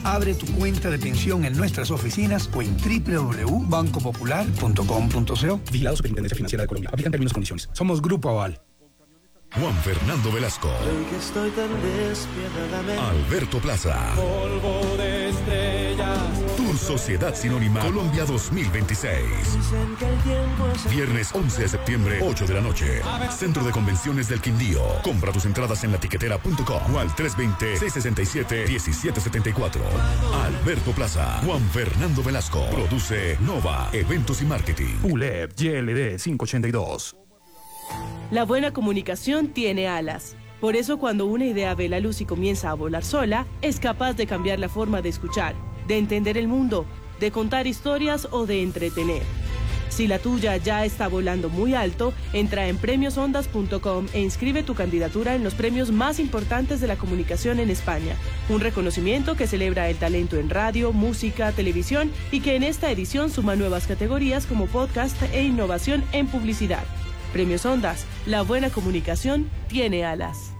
Abre tu cuenta de pensión en nuestras oficinas o en www.bancopopular.com.co. Vigilado Superintendencia Financiera de Colombia. Aplican términos y condiciones. Somos Grupo Aval. Juan Fernando Velasco. Estoy tan despiadadamente. Alberto Plaza. Polvo de estrellas. Tour Sociedad Sinónima Colombia 2026. Viernes 11 de septiembre, 8 de la noche. Centro de Convenciones del Quindío. Compra tus entradas en latiquetera.com o al 320-667-1774. Alberto Plaza. Juan Fernando Velasco. Produce Nova Eventos y Marketing. ULEP GLD 582. La buena comunicación tiene alas. Por eso cuando una idea ve la luz y comienza a volar sola, es capaz de cambiar la forma de escuchar, de entender el mundo, de contar historias o de entretener. Si la tuya ya está volando muy alto, entra en premiosondas.com e inscribe tu candidatura en los premios más importantes de la comunicación en España. Un reconocimiento que celebra el talento en radio, música, televisión y que en esta edición suma nuevas categorías como podcast e innovación en publicidad. Premios Ondas, la buena comunicación tiene alas.